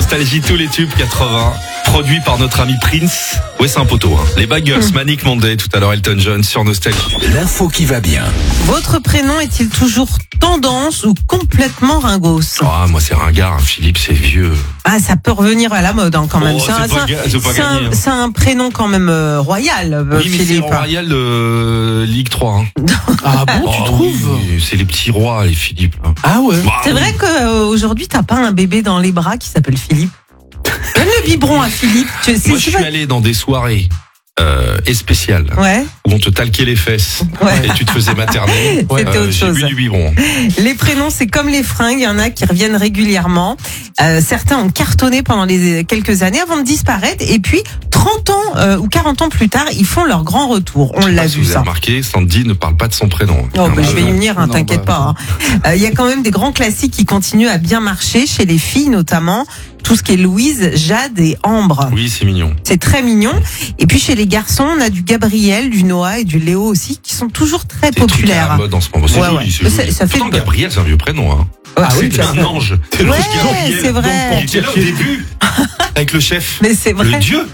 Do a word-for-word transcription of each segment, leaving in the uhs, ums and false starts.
Nostalgie, tous les tubes quatre-vingts, produits par notre ami Prince. Ouais, c'est un poteau. Hein. Les Bad Girls, Manic Monday, tout à l'heure Elton John sur Nostalgie. L'info qui va bien. Votre prénom est-il toujours tendance ou complètement ringos? Ah, moi c'est ringard, hein. Philippe c'est vieux. Ah, ça peut revenir à la mode hein, quand même. Oh, c'est un, c'est pas, c'est un- c'est pas c'est un- gagné. Hein. c'est un prénom quand même euh, royal, euh, Oui, mais c'est Philippe. royal de Ligue trois. Hein. Ah bon, tu Oh, trouves oui, c'est les petits rois, les Philippe. Hein. Ah ouais. Bah, C'est oui. vrai qu'aujourd'hui, t'as pas un bébé dans les bras qui s'appelle Philippe. Donne le biberon à Philippe. Tu, c'est, Moi je c'est suis pas- allé dans des soirées euh, et spéciales Ouais, où on te talquait les fesses ouais. et tu te faisais materner. C'était autre J'ai chose. bu du biberon. Les prénoms, c'est comme les fringues. Il y en a qui reviennent régulièrement. Euh, certains ont cartonné pendant les quelques années avant de disparaître. Et puis, trente ans euh, ou quarante ans plus tard, ils font leur grand retour. On l'a Si vu vous avez ça. remarqué, Sandy ne parle pas de son prénom. Oh, Hein, bah, je vais y venir, hein, Non, t'inquiète bah, pas. hein. Euh, Il y a quand même des grands classiques qui continuent à bien marcher chez les filles notamment. Tout ce qui est Louise, Jade et Ambre. Oui, c'est mignon. C'est très mignon. Et puis chez les garçons, on a du Gabriel, du Noah et du Léo aussi qui sont toujours très C'est des trucs à la populaires. mode en ce moment. C'est Ouais, joli, ouais. c'est Mais joli. ça- ça fait Pourtant, de- Gabriel, c'est un vieux prénom. Hein. Ah c'est oui, tout à un fait. ange. C'est Ouais, Gabriel. c'est vrai. Il était là au début avec le chef, Mais c'est le vrai. dieu.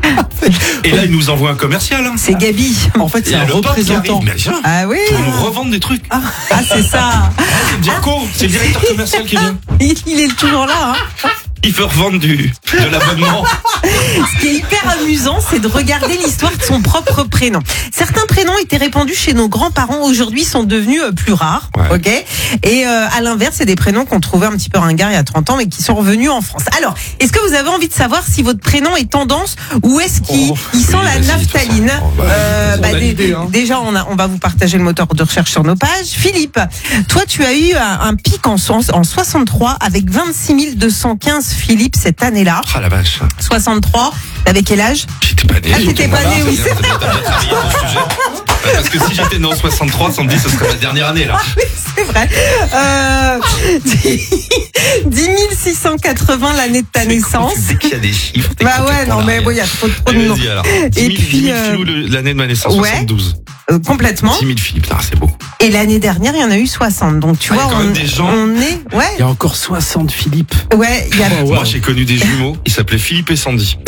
Et là, il nous envoie un commercial. Hein. C'est Gabi. En fait, Et c'est un le pote qui représentant. arrive, mais viens, Ah oui. pour nous revendre des trucs. Ah, c'est ça. C'est Diaco, c'est le directeur commercial qui vient. Il, il est toujours là. Hein. Il veut revendre du, de l'abonnement. Ce qui est hyper amusant, c'est de regarder l'histoire de son propre prénom. Certains prénoms étaient répandus chez nos grands-parents, aujourd'hui sont devenus euh, plus rares. Ouais. Ok. Et euh, à l'inverse, c'est des prénoms qu'on trouvait un petit peu ringards il y a trente ans, mais qui sont revenus en France. Alors, est-ce que vous avez envie de savoir si votre prénom est tendance ou est-ce qu'il Oh, il sent oui, la vas-y, de toute naphtaline? façon. Bah, Euh, on bah, a dé- l'idée, hein. Déjà, on, a, on va vous partager le moteur de recherche sur nos pages. Philippe, toi, tu as eu un, un pic en, so- en soixante-trois avec vingt-six mille deux cent quinze Philippe cette année-là. Ah la vache. soixante-trois, t'avais quel âge? J'étais pas né. Ah, t'étais pas né, oui, c'est bien, t'as bien travaillé ton sujet. Parce que si j'étais né en soixante-trois, Sandy, ce serait ma dernière année là. Oui, c'est vrai. Euh, dix mille six cent quatre-vingts l'année de ta naissance. C'est qu'il y a des chiffres. t'es Bah compté ouais, pour non mais l'arrière. bon, il y a trop, trop de Allez, noms. vas-y alors. Et dix mille, puis, dix mille euh, Philou, le- l'année de ma naissance, ouais. soixante-douze. Euh, complètement. dix mille Philippe, putain, c'est beaucoup. Et l'année dernière, il y en a eu soixante. Donc tu Ah, il y a vois, quand on, même des gens. on est, Il ouais, y a encore soixante Philippe. ouais, il y a, Oh, Moi, wow. j'ai connu des jumeaux. Ils s'appelaient Philippe et Sandy.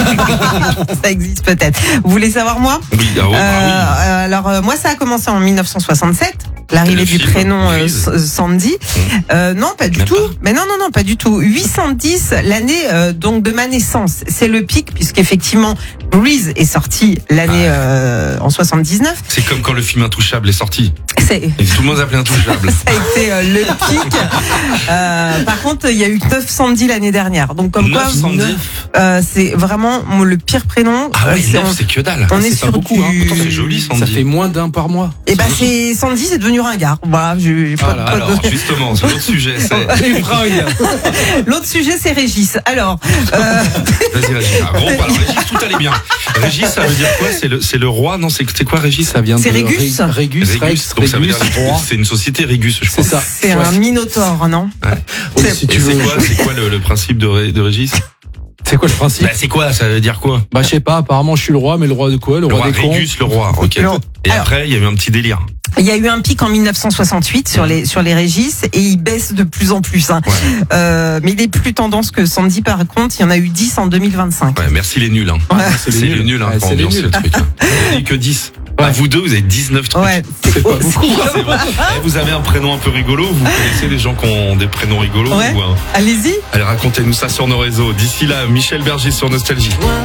ça existe peut-être. Vous voulez savoir moi? Oui, ah, oh, bah Euh, euh, alors euh, moi ça a commencé en mille neuf cent soixante-sept, l'arrivée Le du film, prénom euh, Louise. S- Sandy. Euh, non pas du Même tout. pas. Mais non non non pas du tout. huit cent dix l'année euh, donc de ma naissance. C'est le pic puisqu'effectivement Breeze est sorti l'année euh, en soixante-dix-neuf. oui. C'est comme quand le film Intouchable est sorti. C'est Et tout le monde s'appelait Intouchable. ça a été euh, le pic. Euh, par contre, il y a eu neuf cent dix l'année dernière. Donc comme quoi, neuf cent dix. euh, c'est vraiment mon- le pire prénom. Ah Euh, ouais, c'est- neuf, c'est que dalle. on est c'est pas sur beaucoup, du. hein. Pourtant, c'est joli, Sandy. Ça fait moins d'un par mois. Et bah c'est Sandy, c'est devenu ringard. Voilà, j'ai j'ai pas, Voilà. pas de- Alors, justement, c'est l'autre sujet. C'est... Les fringues. L'autre sujet, c'est Régis. Alors, euh, Vas-y, Régis. Ah, bon, alors, Régis, tout allait bien. Régis, ça veut dire quoi? C'est le, c'est le roi? Non, c'est, c'est quoi, Régis? Ça vient de C'est Régus. Ré- Régus, Régus. Rex, Donc, ça veut Régus, dire, roi. c'est une société Régus, je C'est pense. ça. c'est Ouais. un minotaure, non? Oui, C'est- si Et tu c'est veux. quoi, c'est quoi le, le principe de, Ré- de Régis? C'est quoi le principe? Bah, c'est quoi? Ça veut dire quoi? Bah, je sais pas, apparemment, je suis le roi, mais le roi de quoi? Le Le roi roi des cons. Régus, le roi. Ok. Non. Et Alors- après, il y a eu un petit délire. Il y a eu un pic en mille neuf cent soixante-huit sur les sur les Régis et il baisse de plus en plus. Hein. Ouais. Euh, mais il est plus tendance que Sandy par contre. Il y en a eu dix en deux mille vingt-cinq. Ouais, merci les nuls, hein. Ouais. C'est les nuls, hein, Ouais, pour c'est les ambiancer nuls. le truc. Hein. Vous avez que dix. Ouais. Ah, vous deux, vous avez dix-neuf trucs. Ouais, C'est pas oh, beaucoup. C'est vrai. Eh, vous avez un prénom un peu rigolo. Vous connaissez des gens qui ont des prénoms rigolos Ouais. ou, hein allez-y. Allez, racontez-nous ça sur nos réseaux. D'ici là, Michel Berger sur Nostalgie. Moi,